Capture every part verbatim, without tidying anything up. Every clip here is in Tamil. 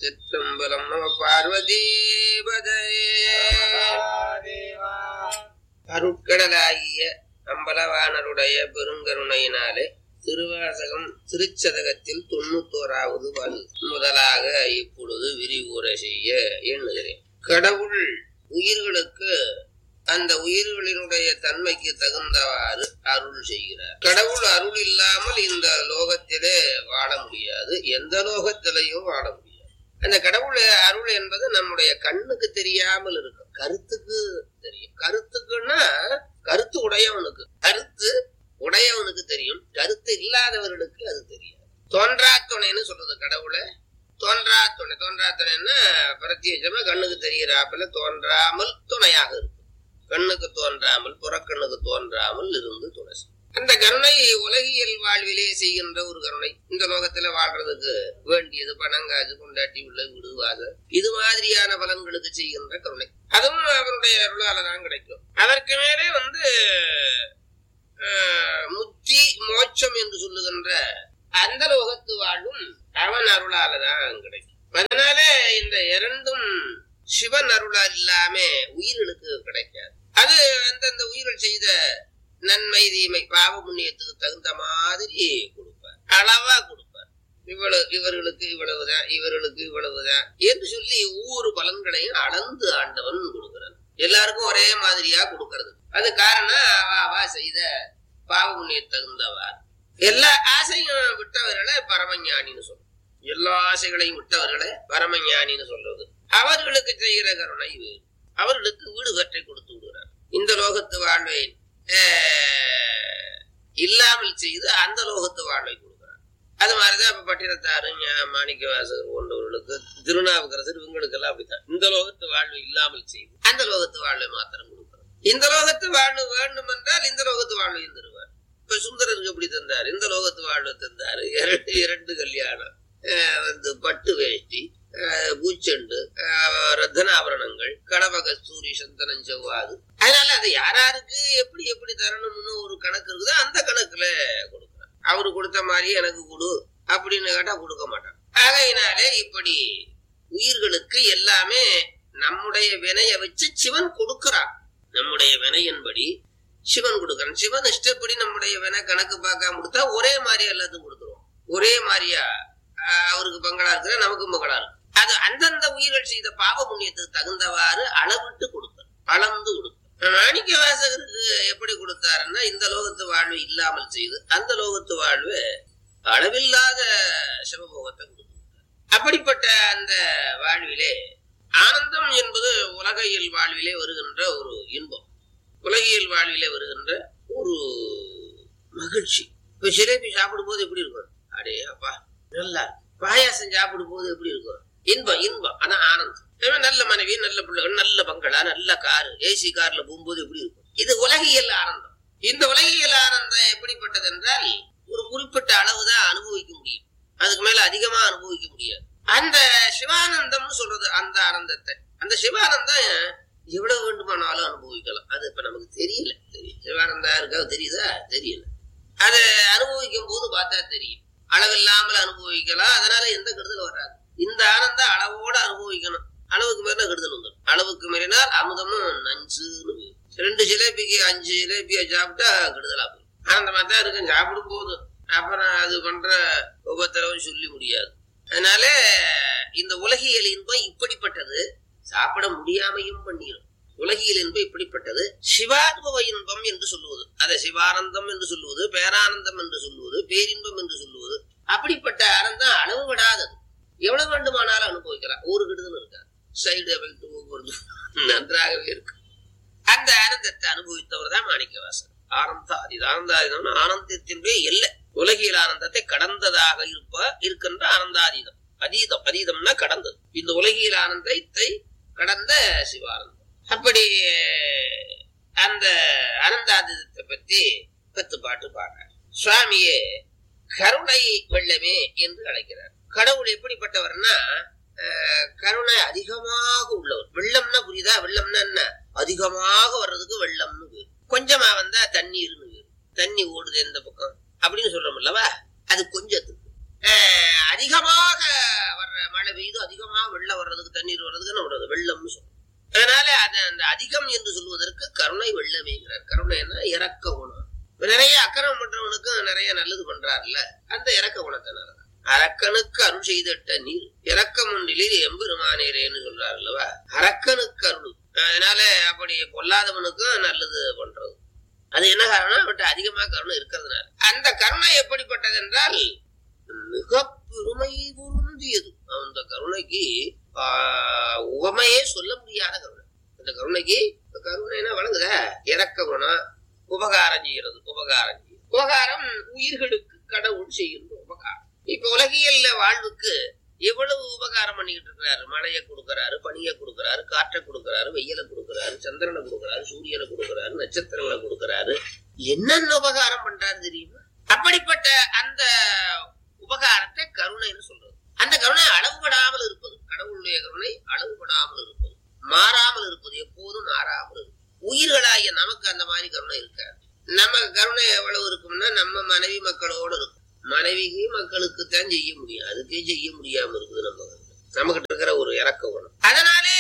திருச்சிற்றம்பலம். நம பார்வதீபதே. அருட்கடலாகிய அம்பலவாணருடைய பெருங்கருணையினாலே திருவாசகம் திருச்சதகத்தில் தொண்ணூத்தோராவது பால் முதலாக இப்பொழுது விரிவுரை செய்ய எண்ணுகிறேன். கடவுள் உயிர்களுக்கு அந்த உயிர்களினுடைய தன்மைக்கு தகுந்தவாறு அருள் செய்கிறார். கடவுள் அருள் இல்லாமல் இந்த லோகத்திலே வாழ முடியாது, எந்த லோகத்திலையும் வாழ முடியாது. அந்த கடவுள் அருள் என்பது நம்முடைய கண்ணுக்கு தெரியாமல் இருக்கும், கருத்துக்கு தெரியும். கருத்துக்குன்னா கருத்து உடையவனுக்கு, கருத்து உடையவனுக்கு தெரியும், கருத்து இல்லாதவர்களுக்கு அது தெரியாது. தோன்றா துணைன்னு சொல்றது கடவுளை. தோன்றா துணை, தோன்றா துணைன்னா பிரத்யேகமா கண்ணுக்கு தெரிகிறாப்புல தோன்றாமல் துணையாக இருக்கும். கண்ணுக்கு தோன்றாமல் புறக்கண்ணுக்கு தோன்றாமல் இருந்து துணை. அந்த கருணை உலகியல் வாழ்விலே செய்கின்ற ஒரு கருணை. இந்த லோகத்துல வாழ்றதுக்கு வேண்டியது பணங்காசு, கொண்டாட்டி உள்ள விடுவாக, இது மாதிரியான பலன்களுக்கு செய்கின்ற கருணை, அதுவும் அவருடைய அருளால தான் கிடைக்கும். அதற்கு மேலே வந்து முத்தி மோட்சம் என்று சொல்லுகின்ற அந்த லோகத்து வாழும் அவன் அருளாலதான் கிடைக்கும். அதனால இந்த இரண்டும் சிவன் அருளால் இல்லாம உயிர்களுக்கு கிடைக்காது. அது அந்தந்த உயிர்கள் செய்த நன்மை தீமை பாவ புண்ணியத்துக்கு தகுந்த மாதிரி கொடுப்பார், அளவா கொடுப்பார். இவ்வளவு இவர்களுக்கு இவ்வளவுதான், இவர்களுக்கு இவ்வளவுதான் என்று சொல்லி ஒவ்வொரு பலன்களையும் அளந்து ஆண்டவன் கொடுக்கிறான். எல்லாருக்கும் ஒரே மாதிரியா கொடுக்கறது. அது காரணம் அவா செய்த பாவ புண்ணிய தகுந்தவார். எல்லா ஆசையும் விட்டவர்களை பரமஞானின்னு சொல்றது. எல்லா ஆசைகளையும் விட்டவர்களை பரமஞானின்னு சொல்றது. அவர்களுக்கு செய்கிற கருணை வேறு. அவர்களுக்கு வீடு கற்றை கொடுத்து விடுகிறார். இந்த லோகத்து வாழ்வை இல்லாமல் செய்து அந்த லோகத்து வாழ்வை கொடுக்கிறார். அது மாதிரிதான் இப்ப பட்டினத்தாரு, மாணிக்க வாசகர் போன்றவர்களுக்கு, திருநாவுக்கரசர், இவங்களுக்கு எல்லாம் அப்படித்தான். இந்த லோகத்து வாழ்வை இல்லாமல் செய்து அந்த லோகத்து வாழ்வை மாத்திரம் கொடுக்கிறார். இந்த லோகத்து வாழ்வு வேண்டும் என்றால் இந்த லோகத்து வாழ்வையும் தருவார். இப்ப சுந்தரருக்கு எப்படி தந்தார்? இந்த லோகத்து வாழ்வை தந்தாரு. இரண்டு இரண்டு கல்யாணம், வந்து பட்டு வேஷ்டி, பூச்செண்டு, ரத்தனாபரணங்கள், கடவ கஸ்தூரி, சந்தனம், செவ்வாது. அதனால அது யாராருக்கு எப்படி எப்படி தரணும்னு ஒரு கணக்கு இருக்குதோ அந்த கணக்குல கொடுக்குறான். அவரு கொடுத்த மாதிரி எனக்கு கொடு அப்படின்னு கேட்டா கொடுக்க மாட்டான். ஆகையினாலே இப்படி உயிர்களுக்கு எல்லாமே நம்முடைய வினைய வச்சு சிவன் கொடுக்கிறான். நம்முடைய வினையின்படி சிவன் கொடுக்கிறான். சிவன் இஷ்டப்படி நம்முடைய வினை கணக்கு பார்க்காம கொடுத்தா ஒரே மாதிரி எல்லாத்தையும் கொடுத்துருவோம். ஒரே மாதிரியா அவருக்கு பங்களா இருக்கிற நமக்கும் பங்களா இருக்கு. அது அந்தந்த உயிர்கள் செய்த பாவ புண்ணியத்துக்கு தகுந்தவாறு அளவிட்டு கொடுத்தார், அளந்து கொடுத்தார். மாணிக்க வாசகருக்கு எப்படி கொடுத்தாருன்னா இந்த லோகத்து வாழ்வு இல்லாமல் செய்து அந்த லோகத்து வாழ்வு அளவில்லாத சிவபோகத்தை கொடுத்தார். அப்படிப்பட்ட அந்த வாழ்விலே ஆனந்தம் என்பது உலகியல் வாழ்விலே வருகின்ற ஒரு இன்பம், உலகியல் வாழ்விலே வருகின்ற ஒரு மகிழ்ச்சி. இப்ப சிலேபி சாப்பிடும் போது எப்படி இருக்கும்? அடே அப்பா நல்லா. பாயாசம் சாப்பிடும் போது எப்படி இருக்கும்? இன்பம் இன்பம் ஆனா ஆனந்தம். நல்ல மனைவி, நல்ல பிள்ளைகள், நல்ல பங்களா, நல்ல காரு, ஏசி கார்ல போகும்போது எப்படி இருக்கும்? இது உலகியல் ஆனந்தம். இந்த உலகியல் ஆனந்தம் எப்படிப்பட்டது என்றால் ஒரு குறிப்பிட்ட அளவுதான் அனுபவிக்க முடியும், அதுக்கு மேல அதிகமா அனுபவிக்க முடியாது. அந்த சிவானந்தம்னு சொல்றது அந்த ஆனந்தத்தை, அந்த சிவானந்தம் எவ்வளவு வேண்டுமானாலும் அனுபவிக்கலாம். அது இப்ப நமக்கு தெரியல. சிவானந்தம் இருக்கா தெரியுதா? தெரியல. அதை அனுபவிக்கும் போது பார்த்தா தெரியும். அளவில்லாமல் அனுபவிக்கலாம், அதனால எந்த கெடுதல் வராது. இந்த ஆனந்தம் அளவோட அனுபவிக்கணும். அளவுக்கு மேல கெடுதல் வந்துடும். அளவுக்கு மீறினால் அமுதமும் நஞ்சுன்னு. ரெண்டு ஜிலேபிக்கு அஞ்சு ஜிலேபியை சாப்பிட்டா கெடுதலா போகும். ஆனந்தமா தான் இருக்கும் சாப்பிடும் போது, அப்புறம் அது பண்ற உபத்திரவும் சொல்லி முடியாது. அதனால இந்த உலகியல் இன்பம் இப்படிப்பட்டது, சாப்பிட முடியாமையும் பண்ணிடும். உலகியல் இன்பம் இப்படிப்பட்டது. சிவானுபவ இன்பம் என்று சொல்லுவது, அதை சிவானந்தம் என்று சொல்லுவது, பேரானந்தம் என்று சொல்லுவது, பேரின்பம் என்று சொல்லுவது. அப்படிப்பட்ட ஆனந்தம் அளவு விடாதது, எவ்வளவு வேண்டுமானாலும் அனுபவிக்கலாம். ஒரு கெடுதல் இருக்காது, சைடு எஃபெக்ட் ஒவ்வொரு நன்றாகவே இருக்கு. அந்த ஆனந்தத்தை அனுபவித்தவர் தான் மாணிக்க வாசகர். ஆனந்தாதி ஆனந்தாதீதம் ஆனந்தத்தின்பே இல்லை. உலகியல் ஆனந்தத்தை கடந்ததாக இருப்ப இருக்கின்ற ஆனந்தாதீதம். அதீதம், அதீதம்னா கடந்தது. இந்த உலகியல் ஆனந்தத்தை கடந்த சிவானந்தம். அப்படி அந்த ஆனந்தாதீதத்தை பற்றி பத்து பாட்டு பாடுறார். சுவாமியே கருணை வெள்ளமே என்று அழைக்கிறார். கடவுள் எப்படிப்பட்டவர்னா கருணை அதிகமாக உள்ளவர். வெள்ளம்னா புரியுதா? வெள்ளம்னா என்ன? அதிகமாக வர்றதுக்கு வெள்ளம்னு பேரு. கொஞ்சமா வந்தா தண்ணீர்னு பேரு. தண்ணி ஓடுது எந்த பக்கம் அப்படின்னு சொல்றோம் அல்லவா, அது கொஞ்சத்துக்கு. அதிகமாக வர்ற மழை மழை பெய்து அதிகமா வெள்ளம் வர்றதுக்கு தண்ணீர் வர்றதுக்கு நம்ம வெள்ளம்னு சொல்றோம். அதனால அது அந்த அதிகம் என்று சொல்வதற்கு கருணை வெள்ளமேங்கிறார். கருணைன்னா இறக்க குணம். நிறைய அக்கறம் பண்றவனுக்கு நிறைய நல்லது பண்றாருல்ல, அந்த இறக்க குணத்தினாலதான். அரக்கனுக்கு அருள் செய்திட்ட நீர் இறக்கம் ஒன்றில் எம்பெருமானேரேன்னு சொல்றாரு அல்லவா. அரக்கனுக்கு அருள், அதனால அப்படி பொல்லாதவனுக்கும் நல்லது பண்றது. அது என்ன காரணம்? அவட்ட அதிகமா கருணை இருக்கிறதுனால. அந்த கருணை எப்படிப்பட்டது என்றால் மிக பெருமை பொருந்தியது. அந்த கருணைக்கு ஆஹ் உவமையே சொல்ல முடியாத கருணை. அந்த கருணைக்கு கருணைனா வழங்குத இறக்க குணம், உபகாரம் செய்யறது. உபகாரம் செய்யும் உபகாரம் உயிர்களுக்கு கடவுள் செய்கின்ற உபகாரம். இப்ப உலகியல்ல வாழ்வுக்கு எவ்வளவு உபகாரம் பண்ணிக்கிட்டு இருக்கிறாரு. மழையை கொடுக்கறாரு, பனியை கொடுக்கறாரு, காற்றை கொடுக்கறாரு, வெயிலை கொடுக்கறாரு, சந்திரனை கொடுக்கறாரு, சூரியனை கொடுக்கறாரு, நட்சத்திரங்களை கொடுக்கறாரு. என்னென்ன உபகாரம் பண்றாரு தெரியுமா? அப்படிப்பட்ட அந்த உபகாரத்தை கருணைன்னு சொல்றது. அந்த கருணை அளவுபடாமல் இருப்பது. கடவுளுடைய கருணை அளவுபடாமல் இருப்பது, மாறாமல் இருப்பது, எப்போதும் மாறாமல் இருப்பது. உயிர்களாகிய நமக்கு அந்த மாதிரி கருணை இருக்காது. நம்ம கருணை எவ்வளவு இருக்கும்னா நம்ம மனைவி மக்களோடு இருக்கும். மனைவிக்கு மக்களுக்கு தான் செய்ய முடியும், அதுக்கே செய்ய முடியாம இருக்குது. நம்ம நம்ம கிட்ட இருக்கிற ஒரு இறக்க குணம். அதனாலே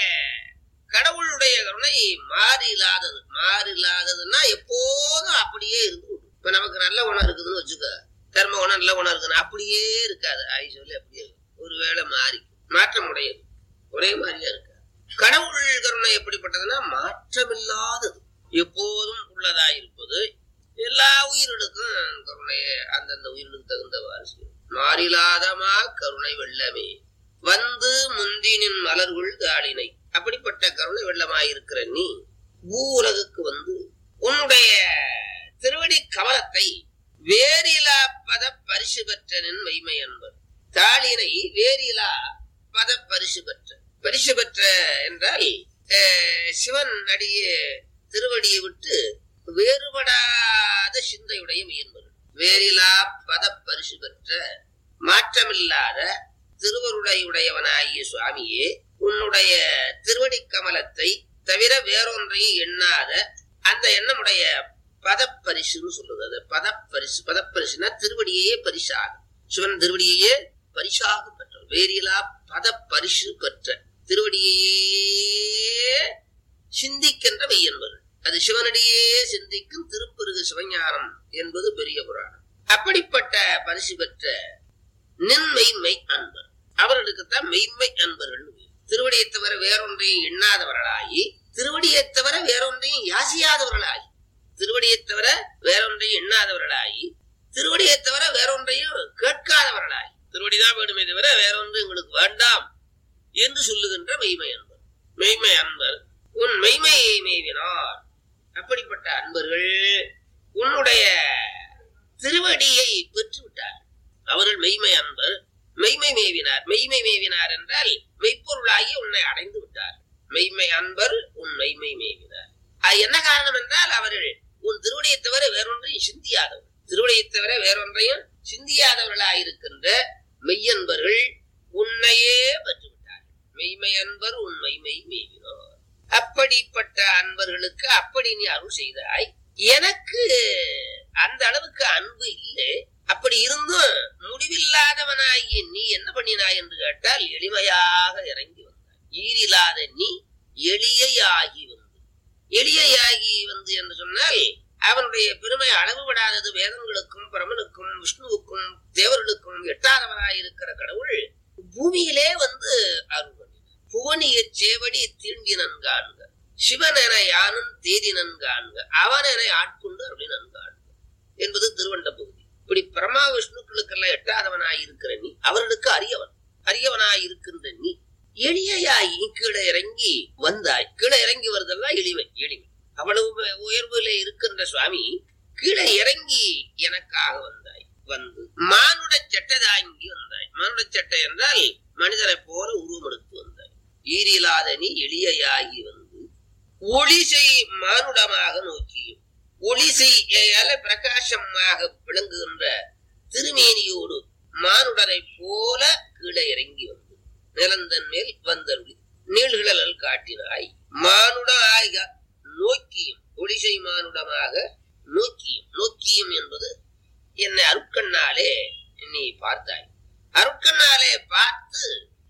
கடவுளுடைய கருணை மாறி இல்லாதது. மாறி இல்லாததுன்னா எப்போதும் அப்படியே இருக்கு. இப்ப நமக்கு நல்ல குணம் இருக்குதுன்னு வச்சுக்க, தர்ம குணம் நல்ல குணம் இருக்குன்னு அப்படியே இருக்காது. ஆய் சொல்லி அப்படியே இருக்கு. ஒருவேளை மாறி மாற்றம் உடையது, ஒரே மாதிரியா இருக்காது. கடவுள் கருணை எப்படிப்பட்டதுன்னா மாற்றமில்லாதது, எப்போதும் உள்ளதாயிருப்பது. எல்லா உயிர்களுக்கும் கருணையை அந்தந்த உயிர்களுக்கு தகுந்தவாறு செய்யும். மாறிலாதமா கருணை வெள்ளமே வந்து முந்தினின் மலர்கள் தாளினை. அப்படிப்பட்ட கருணை வெள்ளமாயிருக்கிற நீ பூ உலகுக்கு வந்து உன்னுடைய திருவடி கமலத்தை வேறிலா பத பரிசு பெற்றனின் மைமை என்பர். தாளினை வேறிலா பத பரிசு பெற்ற. பரிசு பெற்ற என்றால் சிவன் அடிய திருவடியை விட்டு வேறுபடாத சிந்தையுடைய மெய்யன்பர்கள். வேறிலா பத பரிசு பெற்ற மாற்றமில்லாத திருவருடையுடையவனாகிய சுவாமியே, உன்னுடைய திருவடி கமலத்தை தவிர வேறொன்றையும் எண்ணாத அந்த எண்ணமுடைய பதப்பரிசுன்னு சொல்லுது. அது பதப்பரிசு. பதப்பரிசுனா திருவடியையே பரிசாக, சிவன் திருவடியையே பரிசாக பெற்ற. வேறிலா பத பரிசு பெற்ற திருவடியையே சிந்திக்கின்ற மெய்யன்பர்கள். அது சிவனடியே சிந்திக்கும் திருப்பெருகு சிவஞானம் என்பது பெரிய புராணம். அப்படிப்பட்ட பரிசு பெற்ற நின் மெய்மை அன்பர், அவர்களுக்குத்தான் மெய்மை அன்பர்கள். திருவடியை தவிர வேறொன்றையும் எண்ணாதவர்களாகி, திருவடியை தவிர வேறொன்றையும் யாசியாதவர்களாகி, திருவடியை தவிர வேறொன்றையும் எண்ணாதவர்களாகி, திருவடியை தவிர வேறொன்றையும் கேட்காதவர்களாகி, திருவடிதான் வேண்டுமே தவிர வேறொன்று எங்களுக்கு வேண்டாம் என்று சொல்லுகின்ற மெய்மை அன்பர். மெய்மை அன்பர் உன் மெய்மையை மேவினார். அப்படிப்பட்ட அன்பர்கள் உன்னுடைய திருவடியை பெற்று விட்டார். அவர்கள் மெய்மை அன்பர் மெய்மை மேவினார். மெய்மை மேவினார் என்றால் மெய்ப்பொருளாகி உன்னை அடைந்து விட்டார். மெய்மை அன்பர் உன் மெய்மை மேவினார். அது என்ன காரணம் என்றால் அவர்கள் உன் திருவடியை தவிர வேறொன்றையும் சிந்தியாதவர். திருவடியை தவிர வேறொன்றையும் சிந்தியாதவர்களாயிருக்கின்ற மெய்யன்பர்கள் உன்னையே பெற்று விட்டார். மெய்மை அன்பர் உன் மெய்மை மேவினார். அப்படிப்பட்ட அன்பர்களுக்கு அப்படி நீ அருள் செய்தாய். எனக்கு அந்த அளவுக்கு அன்பு இல்லை. அப்படி இருந்தும் முடிவில்லாதவனாகி நீ என்ன பண்ணினாய் என்று கேட்டால் எளிமையாக இறங்கி வந்தாய். ஈரில்லாத நீ எளியாகி வந்து, எளியாகி வந்து என்று சொன்னால் அவனுடைய பெருமை அளவுபடாதது. வேதங்களுக்கும் பரமனுக்கும் விஷ்ணுவுக்கும் தேவர்களுக்கும் எட்டாதவனாயிருக்கிற கடவுள் பூமியிலே வந்து அருள் பண்ணினார். புவனிய சேவடி தீண்டினன் காண்க, சிவன் என யானும் தேடினன் காண்க, அவன் என ஆட்கொண்டு அப்படின்னு காண்க என்பது திருவண்ட பகுதி. இப்படி பிரமா விஷ்ணுக்களுக்கெல்லாம் எட்டாதவனாய் இருக்கிற நீ அவர்களுக்கு அரியவன். அரியவனாய் இருக்கின்ற நீ எளியாகி கீழே இறங்கி வந்தாய். கீழே இறங்கி வருதெல்லாம் எளிமை. எளிமை அவ்வளவு உயர்வுல இருக்கின்ற சுவாமி கீழே இறங்கி எனக்காக வந்தாய். வந்து மானுட சட்டை தாங்கி வந்தாய். மானுட சட்டை என்றால் மனிதனை போல உருவம் எடுத்து வந்தாய். ஈரில்லாத நீ எளியாகி வந்து ஒளிசை மானுடமாக நோக்கியும் ஒளிசை பிரகாசமாக விளங்குகின்ற திருமேனியோடு மானுடரை போல கீழே இறங்கி வந்து நிலந்தன் மேல் வந்தருளி நீள்கிழல் காட்டினாய். மானுட ஆய்க நோக்கியும் ஒளிசை மானுடமாக நோக்கியும். நோக்கியும் என்பது என்னை அருட்கண்ணாலே நீ பார்த்தாய். அருட்கண்ணாலே பார்த்து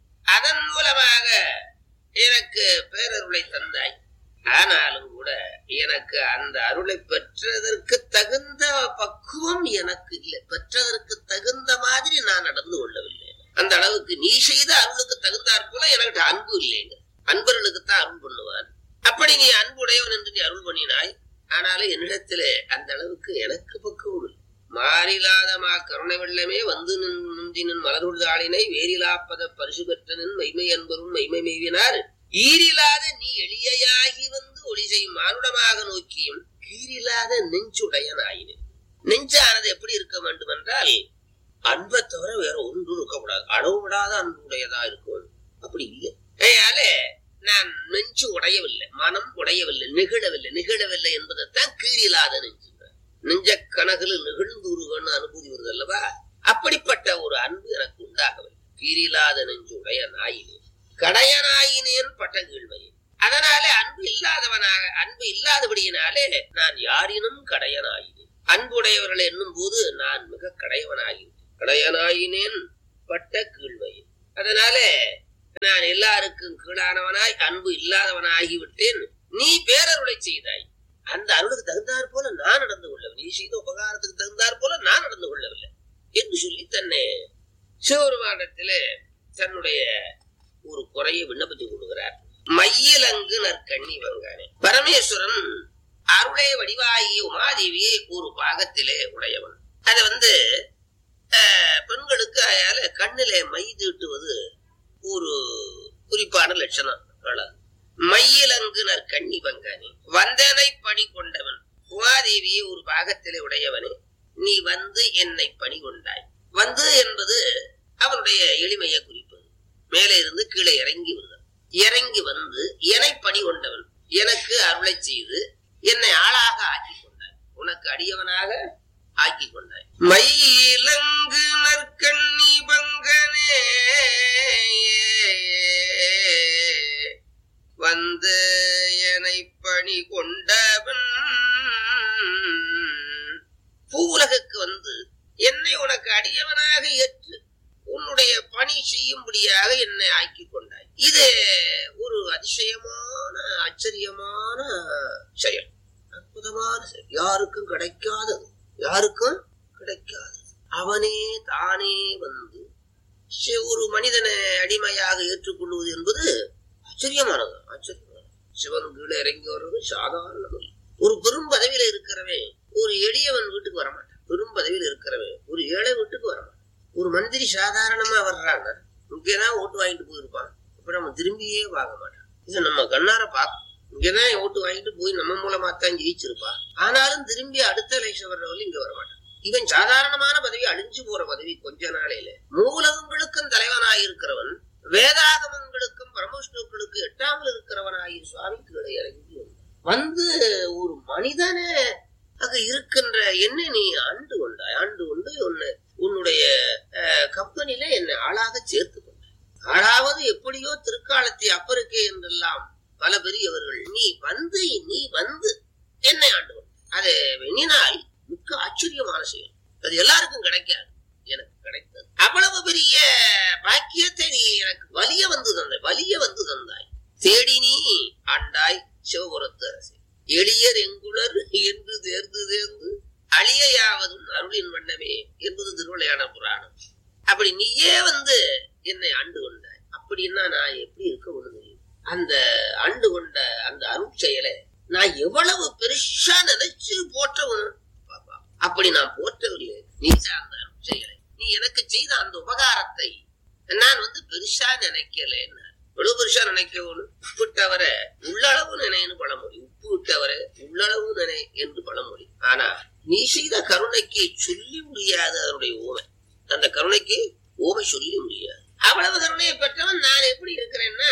அந்த அருளை பெற்றதற்கு தகுந்த பக்குவம் எனக்கு இல்லை, பெற்றதற்கு தகுந்த மாதிரி நான் நடந்து கொள்ளவில்லை. அந்த அளவுக்கு நீ செய்த அருளுக்கு தகுந்தாற் போல எனக்கு அன்பு இல்லைங்க. அன்பர்களுக்குத்தான் அருள் பண்ணுவான். அப்படி நீ அன்புடையவன் என்று நீ அருள் பண்ணினாய். ஆனாலும் என்னிடத்திலே அந்த அளவுக்கு எனக்கு பக்குவம் இல்லை. மாறிலாத மா கருணை வெள்ளமே வந்து நின்றின் மலருள்தாளினை வேறிலாப்பத பரிசு பெற்றனின் மெய்மை என்பரும் மெய்மை மெய்வினார் ஈரிலாத நீ எளியாகி வந்து ஒளி செய்யும் மானுடமாக நோக்கியும் கீரிலாத நெஞ்சுடையனாயினேன். நெஞ்சானது எப்படி இருக்க வேண்டும் என்றால் அன்பை தவிர வேற ஒன்றும் இருக்கக்கூடாது, அளவு விடாத அன்புடையதா இருக்க வேண்டும். அப்படி இல்லை. அதனால நான் நெஞ்சு உடையவில்லை, மனம் உடையவில்லை, நிகழவில்லை. நிகழவில்லை என்பதைத்தான் கீரிலாத நெஞ்சு. நெஞ்ச கணக்கில் நிகழ்ந்துருகன்னு அனுபூதி வருது அல்லவா? அப்படிப்பட்ட ஒரு அன்பு எனக்கு உண்டாகவில்லை. கீரிலாத நெஞ்சு உடைய நாயினேன் கடையனாயினேன் பட்ட கீழ்மையை. அதனால அன்பு இல்லாதவனாக அன்பு இல்லாதபடியினாலே நான் யாரினும் கடையனாயினேன். அன்புடையவர்கள் என்னும் போது நான் மிக கடையவனாயினேன். கடையனாயினேன் பட்ட கீழ்மையை. அதனால நான் எல்லாருக்கும் கீழானவனாய் அன்பு இல்லாதவனாகிவிட்டேன். நீ பேரருளை செய்தாய். அந்த அருளுக்கு தகுந்தாற் போல நான் நடந்து கொள்ளவில்லை, நீ செய்த உபகாரத்துக்கு தகுந்தாற் போல நான் நடந்து கொள்ளவில்லை என்று சொல்லி தன்னை சிவபெருமானிடத்திலே தன்னுடைய ஒரு குறையை விண்ணப்பித்துக் கொள்கிறார். மையிலங்கு நற்கண்ணி வங்கானே. பரமேஸ்வரன் அருளே வடிவாகி உமாதேவியை ஒரு பாகத்திலே உடையவன். அதை வந்து பெண்களுக்கு அயால கண்ணிலே மை தீட்டுவது ஒரு குறிப்பான லட்சணம். மையிலங்கு நற்கண்ணி வங்கானே. வந்தனை பணி கொண்டவன் உமாதேவியை ஒரு பாகத்திலே உடையவனே, நீ வந்து என்னை பணி கொண்டாய். வந்து என்பது அவனுடைய எளிமையை குறிப்பது. மேலே இருந்து கீழே இறங்கி வருது. இறங்கி வந்து என்னை பணி கொண்டவன், எனக்கு அருளை செய்து என்னை ஆளாக ஆக்கி கொண்டாய், உனக்கு அடியவனாக ஆக்கி கொண்டாய். மயிலங்கு நற்கண்ணி வங்கனே வந்து என்னை பணி கொண்டவன். பூவுலகுக்கு வந்து என்னை உனக்கு அடியவனாக ஏற்று உன்னுடைய பணி செய்யும்படியாக என்னை ஆக்கி கொண்டாய். இது ஒரு அதிசயமான ஆச்சரியமான செயல், அற்புதமான செயல். யாருக்கும் கிடைக்காதது, யாருக்கும் கிடைக்காதது. அவனே தானே வந்து ஒரு மனிதனை அடிமையாக ஏற்றுக்கொள்வது என்பது ஆச்சரியமானது, ஆச்சரியமானது. சிவன் கீழே இறங்கி வர்றது சாதாரண. ஒரு பெரும் பதவியில இருக்கிறவன் ஒரு எளியவன் வீட்டுக்கு வரமாட்டான். பெரும் பதவியில இருக்கிறவன் ஒரு ஏழை வீட்டுக்கு வரமாட்டான். ஒரு மந்திரி சாதாரணமா வர்றாங்க, இங்கதான் ஓட்டு வாங்கிட்டு போயிருப்பான். இப்ப நம்ம திரும்பியே பார்க்க மாட்டான். இது நம்ம கண்ணார பார்க்க, இங்கதான் ஓட்டு வாங்கிட்டு போய் நம்ம மூலமா தான் ஜெயிச்சிருப்பான். ஆனாலும் திரும்பி அடுத்த எலெக்ஷன் வர்றவங்க இங்க வரமாட்டான். இவன் சாதாரணமான பதவி, அழிஞ்சு போற பதவி. கொஞ்ச நாளையில மூலகங்களுக்கும் தலைவனாயிருக்கிறவன், வேதாகமங்களுக்கும் பரமவிஷ்ணுக்களுக்கு எட்டாமல் இருக்கிறவனாகி சுவாமி கீழே இறங்கி வந்து ஒரு மனிதனே அங்க இருக்கின்ற என்னை நீ ஆண்டு கொண்டாய். ஆண்டு கொண்டு உன்னை உன்னுடைய கம்பெனில என்னை ஆளாக சேர்த்து கொண்டாய். ஆளாவது எப்படியோ திருக்காலத்தை அப்பருக்கே என்றெல்லாம் பல பெரியவர்கள். நீ வந்து நீ வந்து என்னை ஆண்டு கொண்டாய். அது எண்ணினால் மிக்க ஆச்சரியமான செயல். அது எல்லாருக்கும் கிடைக்காது, எனக்கு கிடைத்தது. அவ்வளவு பெரிய பாக்கியத்தை நீ எனக்கு வலிய வந்து தந்தாய், வலிய வந்து தந்தாய். தேடி நீ ஆண்டாய் சிவபுரத்து அரசே. எளியர் எங்குளர் என்று தேர்ந்து தேர்ந்து அழியாவதும் அருளின் வண்ணமே என்பது திருவிளையாட புராணம். அப்படி நீயே வந்து என்னை ஆண்டு கொண்டாய். அப்படின்னா நான் எப்படி இருக்க முடியும்? அந்த ஆண்டு கொண்ட அந்த அருள் செயலை நான் எவ்வளவு பெருசா நினைச்சு போற்றவன். அப்படி நான் போற்றவில்லை. நீ அந்த அருள் செயலை, நீ எனக்கு செய்த அந்த உபகாரத்தை நான் வந்து பெருசா நினைக்கல. எவ்வளவு பெருசா நினைக்கணும்? உப்புட்டவர உள்ளளவு நினைன்னு பழமொழி, உப்பு விட்டவர உள்ளளவு நினை என்று பழமொழி. ஆனா நீ செய்த கருணைக்கு சொல்லி முடியாது அதனுடைய ஓமை. அந்த கருணைக்கு ஓமை சொல்லி முடியாது. அவ்வளவு கருணையை பெற்றவன் நான் எப்படி இருக்கிறேன்னா,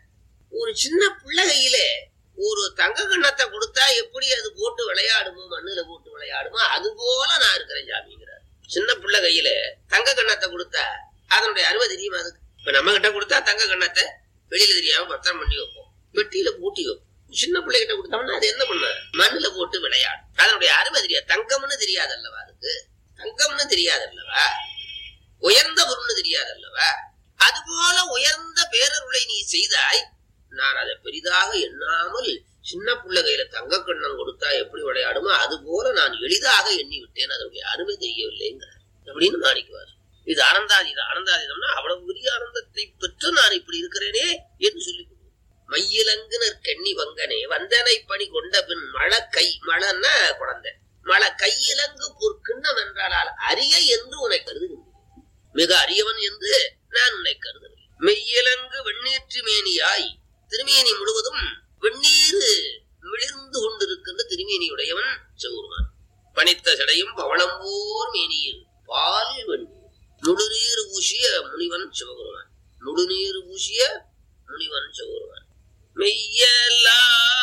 ஒரு சின்ன பிள்ளை கையில ஒரு தங்க கண்ணத்தை கொடுத்தா எப்படி அது போட்டு விளையாடுமோ, மண்ணுல போட்டு விளையாடுமோ, அது போல நான் இருக்கிறேன் சாமிங்கிறார். சின்ன பிள்ளை கையில தங்க கண்ணத்தை கொடுத்தா அதனுடைய அருமை தெரியுமா? அதுக்கு இப்ப நம்ம கிட்ட கொடுத்தா தங்க கண்ணத்தை வெளியில தெரியாம பத்திரம் பண்ணி வைப்போம், பெட்டியில பூட்டி வைப்போம். சின்ன பிள்ளை கிட்ட கொடுத்தோம்னா அது என்ன பண்ண, மண்ணுல போட்டு விளையாடும். அதனுடைய அருமை தெரியாது. தங்கம்னு தெரியாது அல்லவா, அதுக்கு தங்கம்னு தெரியாது அல்லவா, உயர்ந்த பொருள்னு தெரியாது அல்லவா. அதுபோல உயர்ந்த பேரருளை நீ செய்தாய். நான் அதை பெரிதாக எண்ணாமல் சின்ன பிள்ளை கையில தங்க கண்ணம் கொடுத்தா எப்படி விளையாடுமோ அது போல நான் எளிதாக எண்ணி விட்டேன், அதனுடைய அருமை தெரியவில்லைங்கிறார் அப்படின்னு மாணிக்குவார். இது ஆனந்தாதீதம். ஆனந்தாதீதம்னா அவ்வளவு பெரிய ஆனந்தத்தை பெற்று நான் இப்படி இருக்கிறேனே என்று சொல்லி கொடுவோம். மையிலங்குனர் கண்ணி வங்கனே வந்தனை பணி கொண்ட பின் மழை கை மழைன்னா குழந்தை மழை கையிலங்கு பொற்கிண்ணம் என்றால் அரிய என்று உன்னை கருதுகின்றேன், மிக அரியவன் என்று நான் உன்னை கருதுகிறேன். மெய்யிலங்கு வெண்ணீற்று மேனியாய் திருமேனி முழுவதும் வெந்நீர் மிளிர்ந்து கொண்டிருக்கின்ற திருமேனியுடையவன் சிவபெருமான். பனித்த சடையும் பவளம்போர் மேனியில் பால் வெந்நீர் முழுநீர் பூசிய முனிவன் சிவபெருமான். முழுநீர் பூசிய முனிவன் சிவபெருமான். மெய்யலா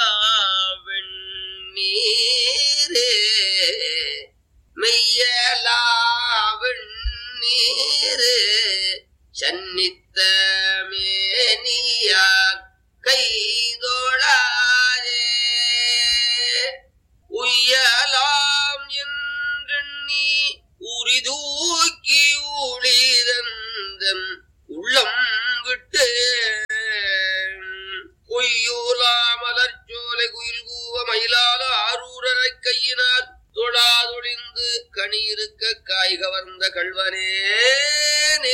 வெண்ணீரே மெய்யலா வெண்ணீரே சன்னித்த மேனியார் கைதோளாரே உய்யலாம் என்றெண்ணி உரிதூக்கி ஊழிதந்தம் உள்ளம் விட்டு பொய்யூலா மலர்ச்சோலை குயில் கூவ மயிலால ஆரூரரை கையினால் தொழாதொழிந்து கனி இருக்க காய் கவர்ந்த கல்வனே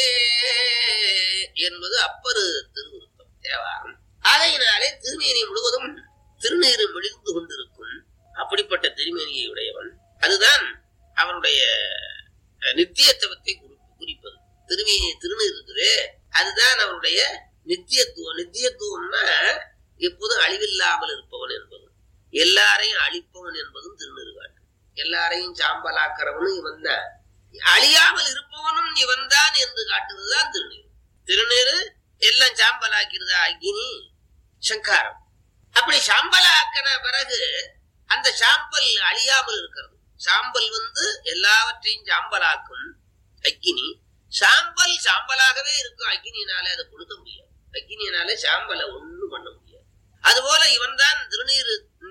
என்பது அப்பரு திருவிருத்தம் தேவாரம். ஆகையினாலே திருமேனி முழுவதும் திருநீரு விழிந்து கொண்டிருக்கும் அப்படிப்பட்ட திருமேனியை உடையவன். அதுதான் அவனுடைய நித்தியத்துவத்தை குறிப்பது. திருமேனி திருநீர் இருக்குது, அதுதான் அவனுடைய நித்தியத்துவம். நித்தியத்துவம்னா எப்போதும் அழிவில்லாமல் இருப்பவன் என்பதும் எல்லாரையும் அழிப்பவன் என்பதும் திருநீர் காட்டு. எல்லாரையும் சாம்பலாக்கிறவனும் இவன் தான், அழியாமல் இருப்பவனும் இவன் தான் என்று காட்டுவதுதான் திருநீர். திருநீர் எல்லாம் சாம்பலாக்கிறதா அக்னி சங்காரம். அப்படி சாம்பலாக்கின பிறகு அந்த சாம்பல் அழியாமல் இருக்கிறது. சாம்பல் வந்து எல்லாவற்றையும் சாம்பலாக்கும் அக்னி. சாம்பல் சாம்பலாகவே இருக்கும். அக்னியினாலே அதை கொடுக்க முடியாது. அக்னியினாலே சாம்பலை ஒண்ணும் பண்ண முடியாது. அதுபோல இவன் தான் திருநீர்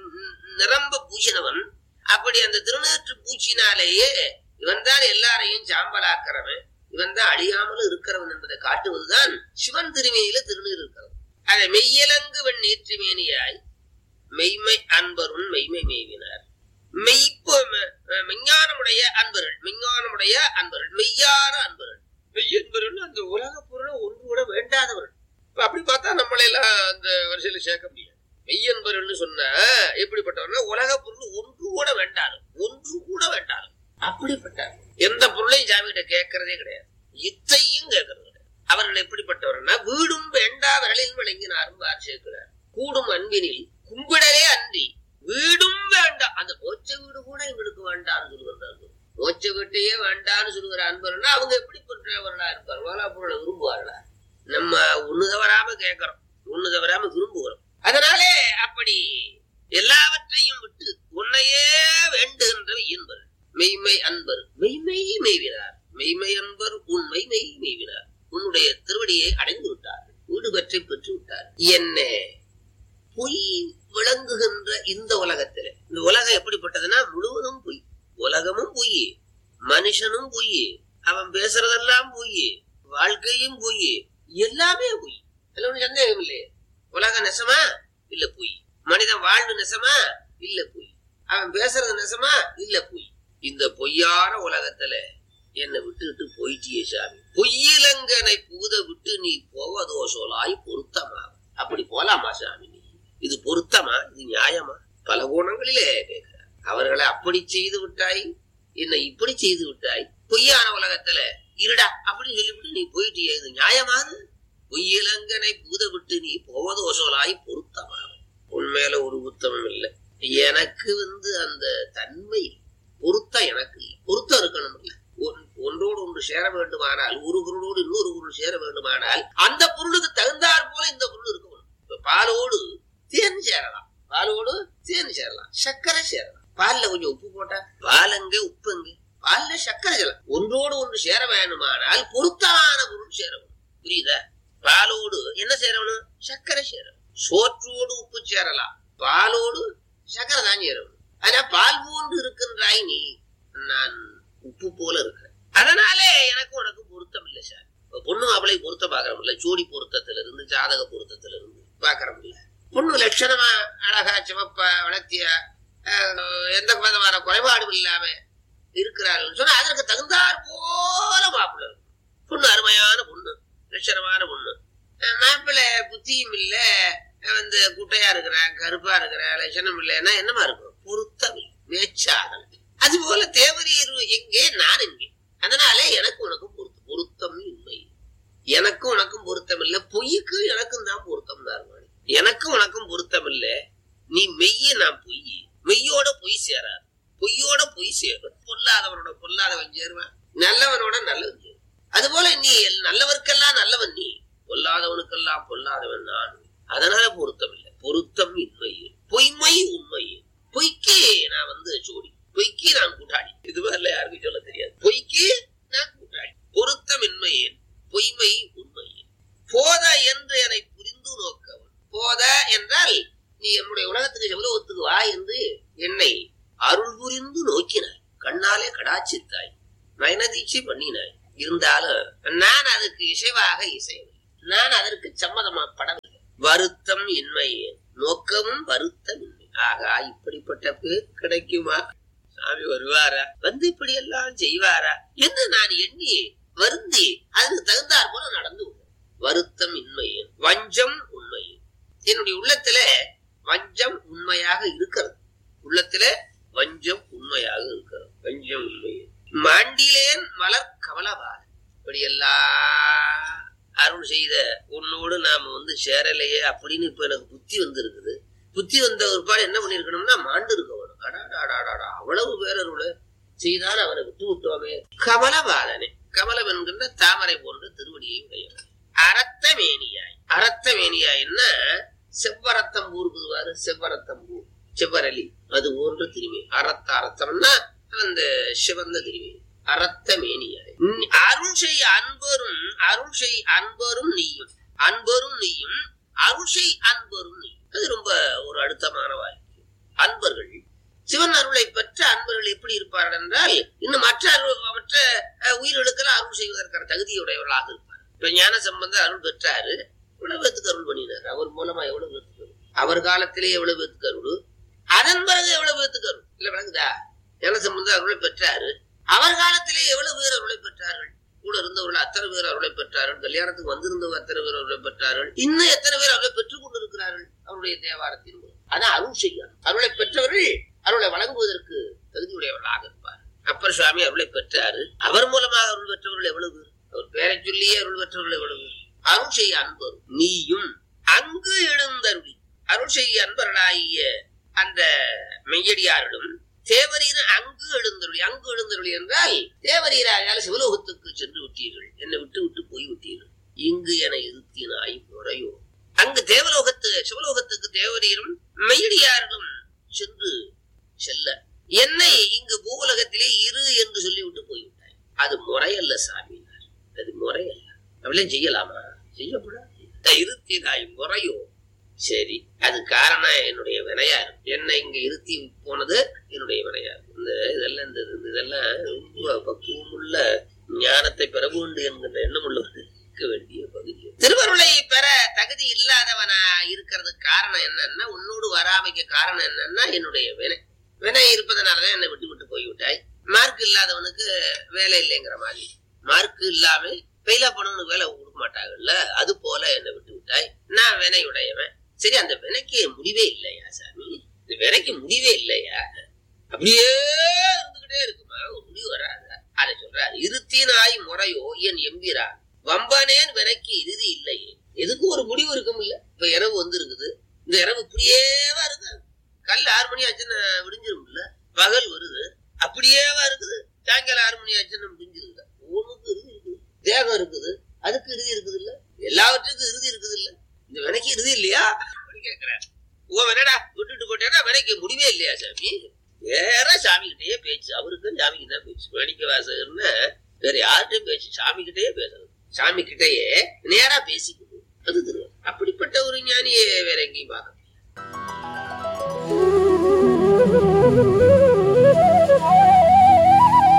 நிரம்ப பூசினவன். அப்படி அந்த திருநீற்று பூச்சினாலேயே இவன் தான் எல்லாரையும் சாம்பலாக்கிறவன், இவன் தான் அழியாமல் இருக்கிறவன் என்பதை காட்டுவதுதான் சிவன் திருமேனியில திருநீர் இருக்கிறது. அதை மெய்யலங்கு வெண்ணீற்று மேனியாய் மெய்மை அன்பருன் மெய்மை மேவினார். மெய்ப்ப மெஞ்ஞானமுடைய அன்பர்கள் மெஞ்ஞானமுடைய அன்பர்கள் மெய்யான அன்பர்கள். மெய்யன்பர்கள் அந்த உலக பொருளை ஒன்று கூட வேண்டாதவர்கள். அப்படி பார்த்தா நம்மளை எல்லாம் அந்த வரிசையில சேர்க்க முடியாது. மெய்யன்பர்கள் சொன்ன எப்படிப்பட்டவர்னா உலக பொருள் ஒன்று கூட வேண்டாரு, ஒன்று கூட வேண்டாரு. அப்படிப்பட்டார். எந்த பொருளையும் சாமிகிட்ட கேட்கறதே கிடையாது, இத்தையும் கேட்கறது கிடையாது. அவர்கள் எப்படிப்பட்டவர்னா வீடும் வேண்டாதவர்களில் விளங்கினாரும் சேர்க்கிறார். கூடும் அன்பினில் கும்பிடவே அன்றி வீடும் வேண்டாம். அந்த மோட்ச வீடு கூட எங்களுக்கு வேண்டாம்னு சொல்லுகிறார்கள். மோட்ச வீட்டையே வேண்டாம்னு சொல்லுகிற அன்பர்கள்னா அவங்க எப்படிப்பட்டவர்களா இருப்பார்? உலக பொருளை விரும்புவார்களா? நம்ம ஒண்ணு தவறாம கேட்கிறோம், ஒண்ணு தவறாம விரும்புகிறோம். அதனாலே அப்படி எல்லாவற்றையும் விட்டு உன்னையே வேண்டுகின்ற என்பர் மெய்மை அன்பர் மெய்மை மேவினார். மெய்மை அன்பர் உன் மெய்மை மேவினார். உன்னுடைய திருவடியை அடைந்து விட்டார்கள், வீடு பற்றி பெற்று விட்டார். என்ன பொய் விளங்குகின்ற இந்த உலகத்துல, இந்த உலகம் எப்படிப்பட்டதுன்னா முழுவதும் பொய். உலகமும் பொய், மனுஷனும் பொய், அவன் பேசுறதெல்லாம் பொய், வாழ்க்கையும் பொய், எல்லாமே பொய். அதுல ஒண்ணு சந்தேகம் இல்லையே. உலகம் நெசமா இல்ல பொய், மனிதன் வாழ்வு நெசமா இல்ல பொய், அவன் பேசுறது நெசமா இல்ல பொய். இந்த பொய்யான உலகத்துல என்னை விட்டுட்டு போயிட்டியே சாமி, பொய்யிலங்கனை பூத விட்டு நீ போவதோ சோலாய் பொருத்தமா. அப்படி போலாமா சாமி? நீ இது பொருத்தமா? இது நியாயமா? பல கோணங்களிலே கேட்கிறார். அவர்களை அப்படி செய்து விட்டாய், என்னை இப்படி செய்து விட்டாய், பொய்யான உலகத்துல இருடா அப்படின்னு சொல்லிவிட்டு நீ போயிட்டியே, இது நியாயமாது? பொய்யிலங்கனை பூத விட்டு நீ போவதோ சோலாய் பொருத்தமா. உண்மையில ஒரு புத்தமும் இல்லை. எனக்கு வந்து அந்த தன்மை பொருத்தம் எனக்கு இல்லை. பொருத்தம் இருக்கணும் இல்ல. ஒன்றோடு ஒன்று சேர வேண்டுமானால், ஒரு பொருளோடு இன்னொரு பொருள் சேர வேண்டுமானால் அந்த பொருளுக்கு தகுந்தாற் போல இந்த பொருள் இருக்க வேண்டும். இப்ப பாலோடு தேன் சேரலாம், பாலோடு தேன் சேரலாம், சர்க்கரை சேரலாம். பால்ல கொஞ்சம் உப்பு போட்டா பாலங்க உப்புங்க, பால்ல சர்க்கரை சேரலாம். ஒன்றோடு ஒன்று சேர வேண்டுமானால் பொருத்தமான பொருள் சேரணும். புரியுதா? பாலோடு என்ன சேரணும்? சர்க்கரை சேரணும். சோற்றோடு உப்பு சேரலாம், பாலோடு சர்க்கரை தான் சேரணும். ஆனா பால் போன்று இருக்கின்றாய் நீ, நான் உப்பு போல இருக்கிறேன். அதனாலே எனக்கு உனக்கு பொருத்தம் இல்லை சார். பொண்ணு அவளை பொருத்த பாக்குறோம் இல்ல, ஜோடி பொருத்தத்துல இருந்து ஜாதக பொருத்தத்துல இருந்து பாக்குறோம் இல்ல. பொண்ணு லட்சணமா அழகா சிவப்பா வளர்த்திய எந்த விதமான குறைபாடும் இல்லாம இருக்கிறார்கள் சொன்னா அதற்கு தகுந்தாற் போல மாப்பிள்ளை. பொண்ணு அருமையான பொண்ணு, லட்சணமான பொண்ணு. மாப்பிள்ளை புத்தியும் இல்ல, வந்து குட்டையா இருக்கிறேன், கருப்பா இருக்கிறேன், லட்சணம் இல்லைன்னா என்னமா இருக்கும்? பொருத்தம் இல்லை, மேச்சாகல். அது போல தேவரீர் எங்கே, நான் எங்கே. அதனால எனக்கு உனக்கும் பொருத்தம் பொருத்தம் உண்மை. எனக்கும் உனக்கும் பொருத்தம் இல்லை, பொய்க்கு எனக்கும் தான் பொருத்தம் தான். எனக்கும் உனக்கும் பொருத்தம் இல்லை, நீ மெய்ய நான் பொய், மெய்யோட பொய் சேராது, பொய்யோட பொய் சேரும். பொல்லாதவனோட பொல்லாதவன் சேருவான், நல்லவனோட நல்லவன் சேரும். அது போல நீ நல்லவர்க்கெல்லாம் நல்லவன் நீ, பொல்லாதவனுக்கெல்லாம் பொல்லாதவன் நான். அதனால பொருத்தம் இல்லை, பொருத்தம் இன்மை, பொய்மை உண்மை. பொய்க்கு நான் வந்து ஜோடி, பொய்க்கு நான் கூட்டாளி. இது மாதிரில யாருக்கும் சொல்ல தெரியாது. பொய்க்கு நான் கூட்டாளி, பொருத்தம் இன்மையேன், பொய்மை உண்மையேன். போத என்று என்னை புரிந்து நோக்கவன். போத என்றால் நீ என்னுடைய உலகத்துக்கு எவ்வளவுத்துக்கு வா என்று என்னை அருள் புரிந்து நோக்கினாய், கண்ணாலே கடாச்சித்தாய், நயனதீட்சை பண்ணினாய். இருந்தாலும் நான் அதுக்கு இசைவாக இசையவில்லை, நான் அதற்கு சம்மதமா படவில்லை. வருத்தம் இன்மையே, நோக்கமும் வருத்தம் இன்மை. ஆகா, இப்படிப்பட்ட பேர் கிடைக்குமா? சாமி வருவாரா, வந்து இப்படி எல்லாம் செய்வாரா என்று நான் எண்ணி வருந்தி அதுக்கு தகுந்தாற் போல நடந்து விடுவேன். வருத்தம் இன்மையே, வஞ்சம் உண்மையே. என்னுடைய உள்ளத்துல வஞ்சம் உண்மையாக இருக்கிறது, உள்ளத்துல வஞ்சம் உண்மையாக இருக்கிறது, வஞ்சம் உண்மையே. மாண்டிலேன் மலர் கமலவார். இப்படியெல்லாம் அருள் செய்த உன்னோடு நாம வந்து சேரலையே அப்படின்னு இப்ப எனக்கு புத்தி வந்து இருக்குது. புத்தி வந்த ஒரு பாடு என்ன பண்ணிருக்கணும்னா மாண்டு இருக்கணும். அடாடாடாடா, அவ்வளவு பேரருளை செய்தான் அவனை விட்டு விட்டோமே. கமலவாதனே, கமலம் என்கின்ற தாமரை போன்ற திருவடியை உடையவன். அரத்த மேனியாய், அரத்த மேனியாய்ன்னா செவ்வரத்தம்பூ இருக்குதுவாரு, செவ்வரத்தம்பூ, செவ்வரளி, அது போன்ற திரும்பி. அரத்த அரத்தம்னா அந்த சிவந்த திரும்பி. அரத்த மேனியாய் அருள் செய் அன்பரும், அருள் செய் அன்பரும் நீயும், அன்பரும் நீயும், அருள் செய் அன்பரும் நீயும். அது ரொம்ப ஒரு அழுத்தமான வாய்ப்பு. அன்பர்கள் சிவன் அருளை பெற்ற அன்பர்கள் எப்படி இருப்பார்கள் என்றால், இன்னும் மற்ற அருள் மற்ற உயிர்களுக்கெல்லாம் அருள் செய்வதற்கான தகுதியுடையவர்களாக இருப்பார். இப்ப ஞான சம்பந்த அருள் பெற்றாரு, எவ்வளவு பேத்துக்கு அருள் பண்ணினார், அவர் மூலமா எவ்வளவு பேத்துக்கு அருள், அவர் காலத்திலே எவ்வளவு பேத்துக்கு அருள், அதன் பிறகு எவ்வளவு பேத்துக்கு அருள். இல்ல விளங்குதா? ஞான சம்பந்த அருளை பெற்றாரு, அவர் காலத்திலே எவ்வளவு பேர் அருளை பெற்றார்கள், கூட இருந்தவர்கள் அத்தனை பேர் அருளை பெற்றார்கள், கல்யாணத்துக்கு வந்திருந்தவங்க அத்தனை பேர் அருளை பெற்றார்கள், இன்னும் எத்தனை பேர் அருளை பெற்றுக் கொண்டிருக்கிறார்கள் அவருடைய தேவாரத்தின் போது. அதான் அருள் செய்யும். அருளை பெற்றவர்கள் அருளை வழங்குவதற்கு தகுதியுடையவர்களாக இருப்பார். அப்பர் சுவாமி அருளை பெற்றாரு, அவர் மூலமாக அருள் பெற்றவர்கள் எவ்வளவு, அவர் பேரை சொல்லியே அருள் பெற்றவர்கள் எவ்வளவு. அருள் செய்ய அன்பரும் நீயும் அங்கு எழுந்தருளி, அருள் செய்ய அன்பர்களாகிய அந்த மெய்யடியார்களும் தேவரீர அங்கு எழுந்தருளி. அங்கு எழுந்தருளி என்றால் தேவரீரால் சிவலோகத்துக்கு சென்று விட்டீர்கள், என்னை விட்டு விட்டு போய் விட்டீர்கள். இங்கு என இருத்தினாய் முறையோ. அங்கு தேவலோகத்து சிவலோகத்துக்கு தேவரீரும் மெய்யடியார்களும் சென்று செல்ல என்னை இங்கு பூவுலகத்திலே இரு என்று சொல்லிவிட்டு போய்விட்டாய். அது முறையல்ல சாமி, அது முறையல்ல. அவளையும் செய்யலாமா? செய்யக்கூடாது. இருத்தினாய் முறையோ. சரி, அது காரணம் என்னுடைய வினையார். என்னை இங்க இருத்தி போனது என்னுடைய வினையார். இந்த இதெல்லாம் இந்த இதெல்லாம் ரொம்ப பக்குவமுள்ள ஞானத்தை பெற வேண்டும் என்கின்ற எண்ணம் உள்ளவர்கள் வேண்டிய பகுதி. திருவருளை பெற தகுதி இல்லாதவனா இருக்கிறதுக்கு காரணம் என்னன்னா, உன்னோடு வராமைக்கு காரணம் என்னன்னா என்னுடைய வினை. வினை இருப்பதனாலதான் என்னை விட்டு விட்டு போய்விட்டாய். மார்க் இல்லாதவனுக்கு வேலை இல்லைங்கிற மாதிரி, மார்க் இல்லாம பெயிலா போனவனுக்கு வேலை கொடுக்க மாட்டாங்கல்ல, அது போல என்னை விட்டு விட்டாய். நான் வினை உடையவன். சரி, அந்த வினைக்கு முடிவே இல்லையா சாமி? இந்த வினைக்கு முடிவே இல்லையா? அப்படியே இருந்துகிட்டே இருக்குமா, ஒரு முடிவு வராத? அதை சொல்றாரு. இருத்தினாய் முறையோ என் எம்பிரா வம்பனேன் வினைக்கு இறுதி இல்லையே. எதுக்கு ஒரு முடிவு இருக்கும் இல்ல. இப்ப இரவு வந்து இருக்குது, இந்த இரவு இப்படியேவா இருக்கு. கல் ஆறு மணி ஆச்சுன்னு விடிஞ்சிரும் இல்ல, பகல் வருது அப்படியேவா இருக்குது. சாயங்காலம் ஆறு மணி ஆச்சுன்னு விடிஞ்சிருக்குல. ஒண்ணுக்கு இறுதி இருக்குது, தேகம் இருக்குது, அதுக்கு இறுதி இருக்குது இல்ல, எல்லாவற்றுக்கும் இறுதி இருக்குது இல்ல. இந்த வினைக்கு இறுதி இல்லையா கேட்கிறேன். ஓ வேணடா விட்டுட்டு போட்டேன்னா வினைக்கு முடிவே இல்லையா சாமி? வேற சாமி கிட்டேயே பேச்சு, அவருக்கும் சாமி கிட்ட பேச்சு. வேடிக்க வாசகர்னு வேற யார்கிட்டையும் பேச்சு, சாமி கிட்டேயே பேசுறது, சாமி கிட்டேயே நேரா பேசிக்குது. அது திருவள்ளுவர். அப்படிப்பட்ட ஒரு ஞானியே வேற எங்கேயும் பார்க்க.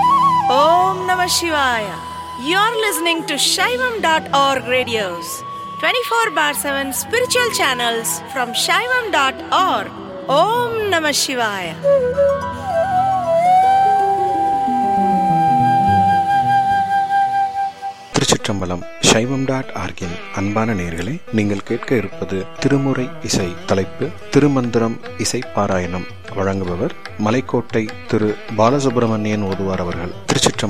Om Namah Shivaya. You're listening to Shaivam dot org radios, twenty-four bar seven spiritual channels from shaivam dot org. Om Namah Shivaya. திருச்சிற்றம்பலம். சைவம் டாட் ஆர்கின் அன்பான நேயர்களே, நீங்கள் கேட்க இருப்பது திருமுறை இசை. தலைப்பு திருமந்திரம் இசை பாராயணம். வழங்குபவர் மலைக்கோட்டை திரு பாலசுப்பிரமணியன் ஓதுவார் அவர்கள். திருச்சிற்றம்பலம்.